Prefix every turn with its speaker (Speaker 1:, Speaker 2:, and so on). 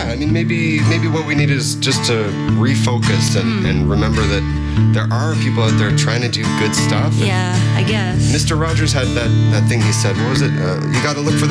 Speaker 1: Yeah, I mean, maybe what we need is just to refocus and remember that there are people out there trying to do good stuff.
Speaker 2: Yeah, I guess.
Speaker 1: Mr. Rogers had that thing he said. What was it? You got to look for